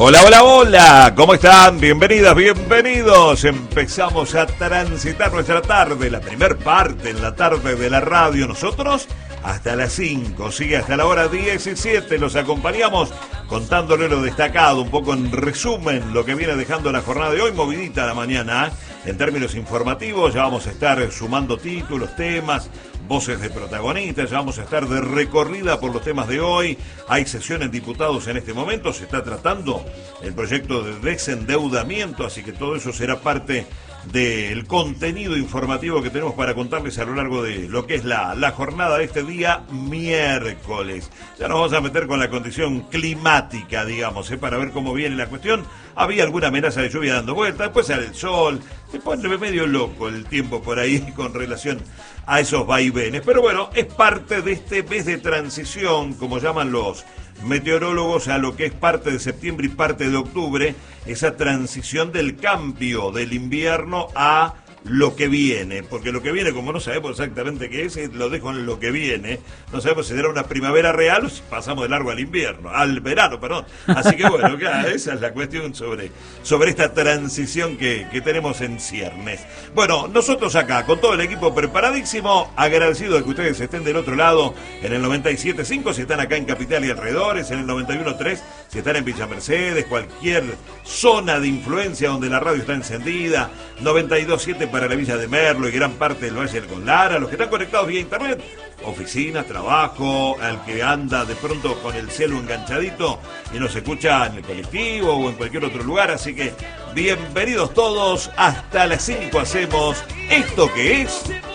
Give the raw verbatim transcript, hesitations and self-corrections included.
Hola, hola, hola, ¿cómo están? Bienvenidas, bienvenidos. Empezamos a transitar nuestra tarde, la primer parte en la tarde de la radio. Nosotros hasta las cinco, sigue hasta la hora diecisiete. Los acompañamos contándole lo destacado, un poco en resumen, lo que viene dejando la jornada de hoy, movidita la mañana, ¿eh? En términos informativos, ya vamos a estar sumando títulos, temas, voces de protagonistas, ya vamos a estar de recorrida por los temas de hoy. Hay sesión en diputados en este momento, se está tratando el proyecto de desendeudamiento, así que todo eso será parte del contenido informativo que tenemos para contarles a lo largo de lo que es la, la jornada de este día miércoles. Ya nos vamos a meter con la condición climática, digamos, ¿eh? Para ver cómo viene la cuestión. Había alguna amenaza de lluvia dando vuelta, después sale el sol, se pone medio loco el tiempo por ahí con relación a esos vaivenes. Pero bueno, es parte de este mes de transición, como llaman los meteorólogos, a lo que es parte de septiembre y parte de octubre, esa transición del cambio del invierno a lo que viene, porque lo que viene, como no sabemos exactamente qué es, lo dejo en lo que viene, no sabemos si será una primavera real o si pasamos de largo al invierno, al verano, perdón. Así que bueno, claro, esa es la cuestión sobre, sobre esta transición que, que tenemos en ciernes. Bueno, nosotros acá, con todo el equipo preparadísimo, agradecido de que ustedes estén del otro lado, en el noventa y siete punto cinco, si están acá en Capital y alrededores, en el noventa y uno punto tres, si están en Villa Mercedes, cualquier zona de influencia donde la radio está encendida, noventa y dos punto siete para la Villa de Merlo y gran parte del Valle del Conlara, los que están conectados vía internet, oficinas, trabajo, al que anda de pronto con el celu enganchadito y nos escucha en el colectivo o en cualquier otro lugar, así que bienvenidos todos, hasta las cinco hacemos esto que es